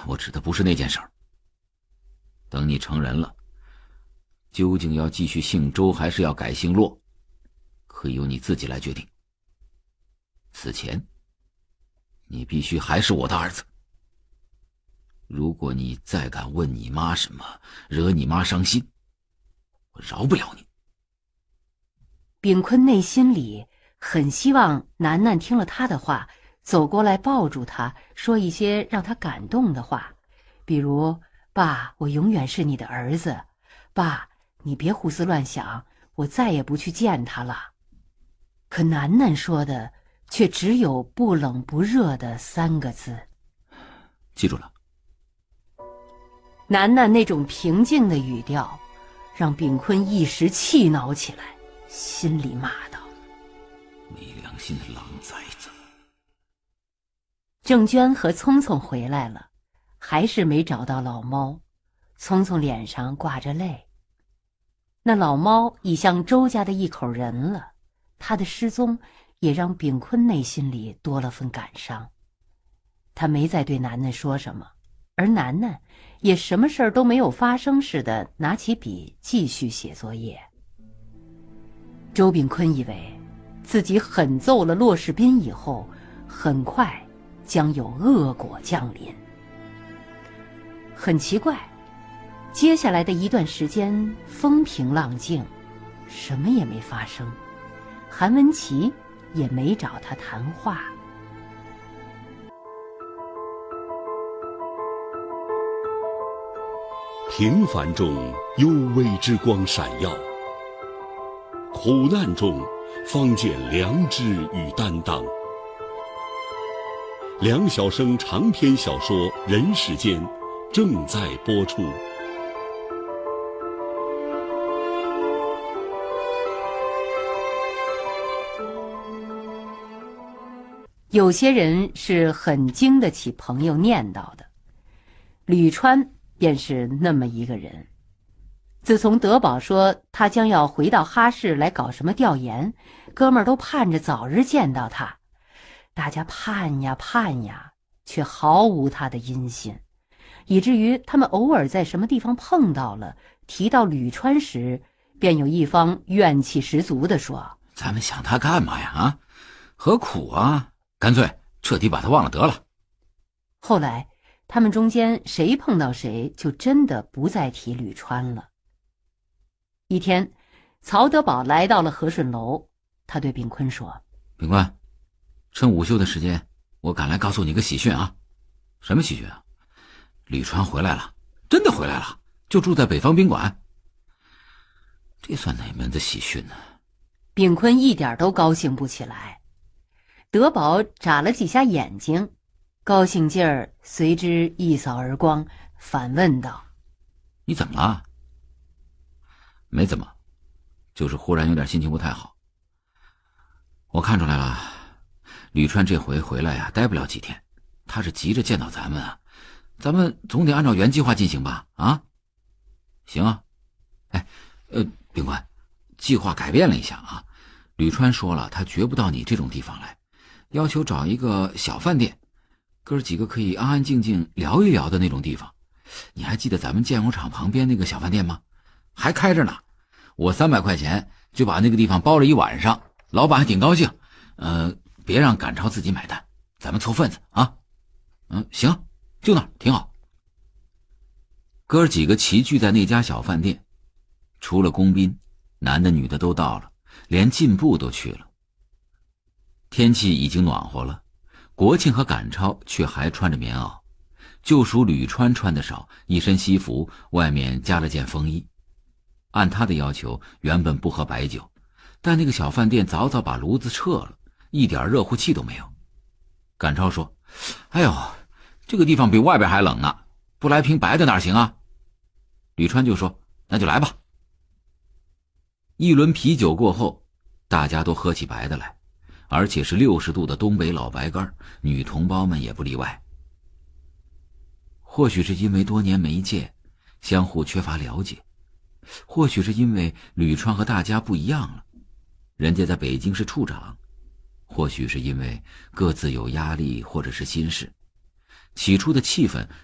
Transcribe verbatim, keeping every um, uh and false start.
我指的不是那件事儿。等你成人了，究竟要继续姓周还是要改姓骆，可以由你自己来决定。此前，你必须还是我的儿子。如果你再敢问你妈什么，惹你妈伤心，我饶不了你。 炳坤内心里很希望楠楠听了他的话，走过来抱住他，说一些让他感动的话，比如爸，我永远是你的儿子，爸，你别胡思乱想，我再也不去见他了。可楠楠说的却只有不冷不热的三个字。 记住了。 楠楠那种平静的语调让炳坤一时气恼起来，心里骂道： 没良心的狼崽子。 郑娟和聪聪回来了，还是没找到老猫。聪聪脸上挂着泪。那老猫已像周家的一口人了，他的失踪也让炳坤内心里多了份感伤。他没再对楠楠说什么，而楠楠也什么事儿都没有发生似的拿起笔继续写作业。周炳坤以为自己狠揍了骆世斌以后，很快将有恶果降临。很奇怪，接下来的一段时间风平浪静，什么也没发生，韩文琪也没找他谈话。 平凡中幽微之光闪耀，苦难中方见良知与担当。梁晓声长篇小说《人世间》正在播出。 有些人是很经得起朋友念叨的，吕川便是那么一个人。自从德宝说他将要回到哈市来搞什么调研，哥们儿都盼着早日见到他。大家盼呀盼呀，却毫无他的音信，以至于他们偶尔在什么地方碰到了，提到吕川时，便有一方怨气十足地说： 咱们想他干嘛呀？啊，何苦啊？干脆彻底把他忘了得了。 后来他们中间谁碰到谁，就真的不再提吕川了。一天，曹德宝来到了和顺楼，他对炳坤说： 炳坤，趁午休的时间，我赶来告诉你个喜讯啊。什么喜讯啊？吕川回来了，真的回来了，就住在北方宾馆。这算哪门子喜讯呢？ 炳坤一点都高兴不起来。德宝眨了几下眼睛，高兴劲儿随之一扫而光，反问道： 你怎么了？没怎么，就是忽然有点心情不太好。我看出来了，吕川这回回来呀，待不了几天，他是急着见到咱们啊，咱们总得按照原计划进行吧？啊，行啊。哎，呃，炳坤，计划改变了一下啊。吕川说了，他绝不到你这种地方来，要求找一个小饭店，哥几个可以安安静静聊一聊的那种地方。你还记得咱们建工厂旁边那个小饭店吗？还开着呢，我三百块钱就把那个地方包了一晚上，老板还挺高兴。呃，别让赶超自己买单，咱们凑份子啊。嗯，行，就那儿挺好。哥几个齐聚在那家小饭店，除了工兵，男的女的都到了，连进步都去了。天气已经暖和了，国庆和赶超却还穿着棉袄，就属吕川穿的少，一身西服，外面加了件风衣。按他的要求，原本不喝白酒，但那个小饭店早早把炉子撤了，一点热乎气都没有。赶超说：哎呦，这个地方比外边还冷呢，不来瓶白的哪行啊？吕川就说：那就来吧。一轮啤酒过后，大家都喝起白的来，而且是六十度的东北老白干，女同胞们也不例外。或许是因为多年没见，相互缺乏了解，或许是因为吕川和大家不一样了，人家在北京是处长，或许是因为各自有压力或者是心事，起初的气氛